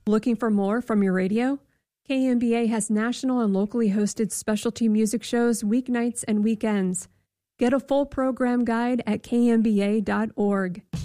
Looking for more from your radio? KMBA has national and locally hosted specialty music shows weeknights and weekends. Get a full program guide at kmba.org.